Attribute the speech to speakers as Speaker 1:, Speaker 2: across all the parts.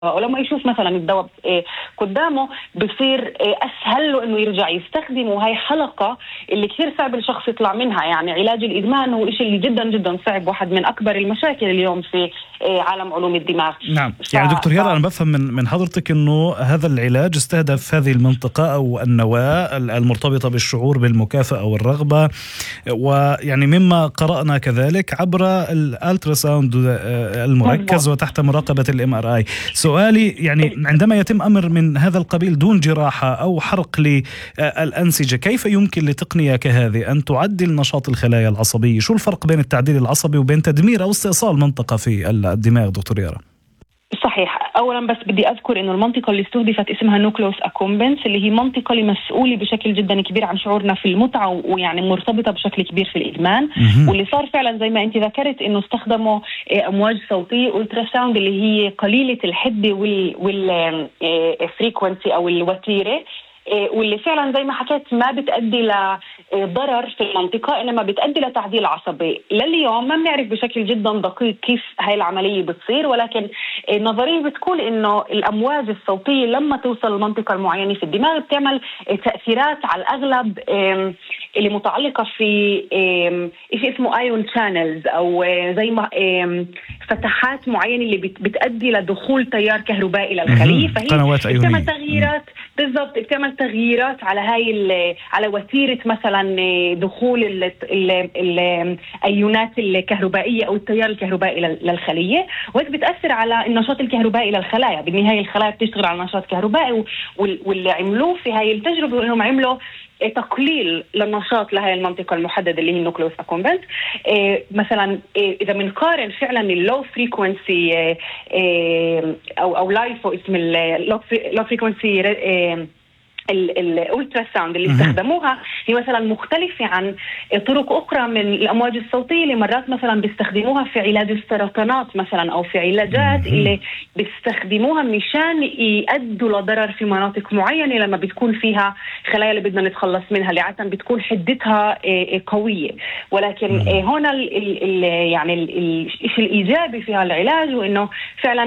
Speaker 1: ولما يشوف مثلا الدواء قدامه بصير أسهل له إنه يرجع يستخدمه. وهي حلقة اللي كثير صعب الشخص يطلع منها. يعني علاج الإدمان هو إشي اللي جدا جدا صعب، واحد من أكبر المشاكل اليوم في عالم علوم الدماغ.
Speaker 2: نعم. يعني دكتور يارا، أنا بفهم من حضرتك إنه هذا العلاج استهدف هذه المنطقة أو النواة المرتبطة بالشعور بالمكافأة والرغبة، ويعني مما قرأنا كذلك عبر الألتراساوند المركز وتحت مراقبة الMRI. سؤالي يعني عندما يتم أمر من هذا القبيل دون جراحة أو حرق للأنسجة، كيف يمكن لتقنية كهذه أن تعدل نشاط الخلايا العصبية؟ شو الفرق بين التعديل العصبي وبين تدمير أو استئصال منطقة في الدماغ دكتور يارا؟
Speaker 1: صحيح. أولا بس بدي أذكر إنه المنطقة اللي استهدفت اسمها نوكليوس أكومبنس، اللي هي منطقة اللي مسؤولة بشكل جدا كبير عن شعورنا في المتعة، ويعني مرتبطة بشكل كبير في الإدمان. واللي صار فعلا زي ما أنت ذكرت إنه استخدموا أمواج صوتية ألتراساوند اللي هي قليلة الحدة والفريكونسي أو الوتيرة، واللي فعلا زي ما حكيت ما بتأدي لضرر في المنطقة، إنما بتأدي لتعديل عصبي. لليوم ما بنعرف بشكل جدا دقيق كيف هاي العملية بتصير، ولكن النظرية بتقول إنه الأمواج الصوتية لما توصل لمنطقة معينة في الدماغ بتعمل تأثيرات على الأغلب اللي متعلقة في شيء اسمه ايون شانلز، أو زي ما فتحات معينة اللي بتأدي لدخول تيار كهربائي للخلية. فهي بتعمل تغييرات بالضبط، بتعمل تغييرات على على وتيرة مثلا دخول الأيونات الكهربائية أو التيار الكهربائي للخلية، وهيك بتأثر على النشاط الكهربائي للخلايا. بالنهاية الخلايا بتشتغل على نشاط كهربائي، واللي عملوه في هاي التجربة إنهم عملوا تقليل للنشاط لهي المنطقة المحددة اللي هي النوكليوس أكومبنس. مثلا إذا بنقارن فعلا اللو فريكونسي أو لايفو، اسم اللو فريكونسي الالتراساوند اللي استخدموها هي مثلا مختلفة عن طرق أخرى من الأمواج الصوتية اللي مرات مثلا بيستخدموها في علاج السرطانات مثلا، أو في علاجات اللي بيستخدموها مشان يؤدوا لضرر في مناطق معينة لما بتكون فيها خلايا اللي بدنا نتخلص منها، اللي عادة بتكون حدتها قوية. ولكن هنا يعني الشيء الإيجابي في هالعلاج وإنه فعلا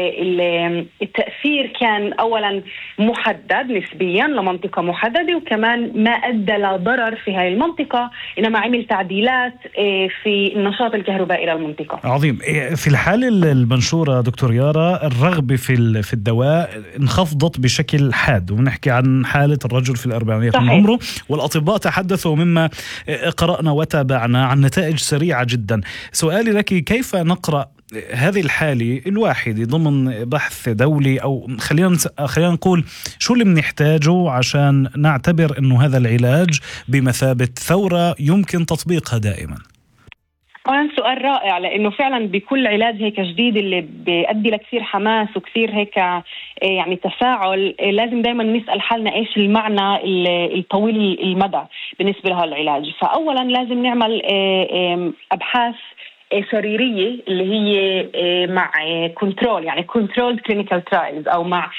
Speaker 1: التأثير كان أولا محدد نسبيا لمنطقة محددة، وكمان ما أدى لضرر في هذه المنطقة، إنما عمل تعديلات في النشاط الكهربائي للمنطقة.
Speaker 2: عظيم. في الحالة المنشورة دكتور يارا، الرغبة في الدواء انخفضت بشكل حاد، ونحكي عن حالة الرجل في الأربعينيات من عمره، والأطباء تحدثوا مما قرأنا وتابعنا عن نتائج سريعة جدا. سؤالي لك، كيف نقرأ هذه الحالة الواحدة ضمن بحث دولي، أو خلينا نقول شو اللي بنحتاجه عشان نعتبر أنه هذا العلاج بمثابة ثورة يمكن تطبيقها دائما؟
Speaker 1: أولا سؤال رائع، لأنه فعلا بكل علاج هيك جديد اللي بيؤدي لكثير حماس وكثير هيك يعني تفاعل، لازم دائما نسأل حالنا إيش المعنى الطويل المدى بالنسبة لهذا العلاج. فأولا لازم نعمل أبحاث سريرية اللي هي مع كنترول، يعني كنترول كلينيكال ترايلز، أو مع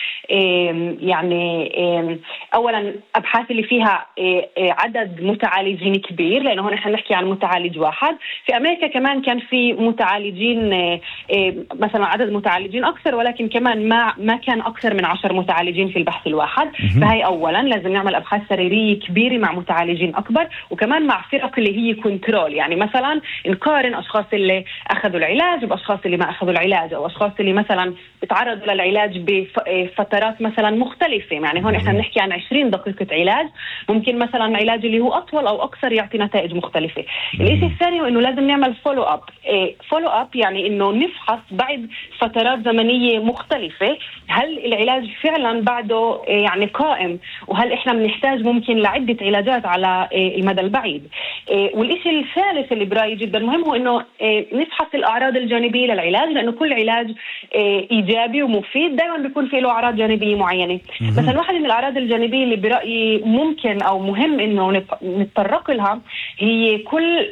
Speaker 1: يعني أولا أبحاث اللي فيها عدد متعالجين كبير، لأنه هون احنا نحكي عن متعالج واحد. في أمريكا كمان كان في متعالجين مثلا عدد متعالجين أكثر، ولكن كمان ما كان أكثر من 10 متعالجين في البحث الواحد. فهي أولا لازم نعمل أبحاث سريرية كبيرة مع متعالجين أكبر، وكمان مع فرق اللي هي كنترول، يعني مثلا نقارن أشخاص اللي أخذوا العلاج بأشخاص اللي ما أخذوا العلاج، أو أشخاص اللي مثلا بتعرضوا للعلاج بفترات مثلا مختلفة. يعني هون إحنا بنحكي عن 20 دقيقة علاج، ممكن مثلا علاج اللي هو أطول أو أقصر يعطي نتائج مختلفة. الشيء الثاني إنه لازم نعمل فولو أب، يعني إنه نفحص بعد فترات زمنية مختلفة هل العلاج فعلا بعده يعني قائم، وهل إحنا بنحتاج ممكن لعدة علاجات على المدى البعيد. والشيء الثالث اللي برأيي جدا مهم هو إنه نفحص الأعراض الجانبية للعلاج، لأنه كل علاج إيجابي ومفيد دائما بيكون فيه له أعراض جانبية معينة. مثلا واحدة من الأعراض الجانبية اللي برأيي ممكن أو مهم إنه نتطرق لها هي كل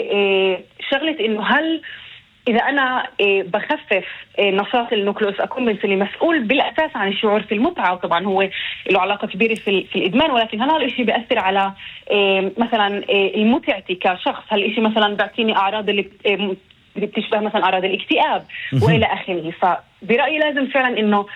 Speaker 1: شغلة إنه هل إذا أنا بخفف نشاط النوكليوس أكومبنس اللي مسؤول بالأساس عن الشعور في المتعة، وطبعا هو له علاقة كبيرة في الإدمان، ولكن هذا الإشي بيأثر على مثلا المتعتي كشخص. هالإشي مثلا بيعطيني أعراض اللي بتشبه مثلا أعراض الاكتئاب وإلى آخره. فبرأيي لازم فعلا إنه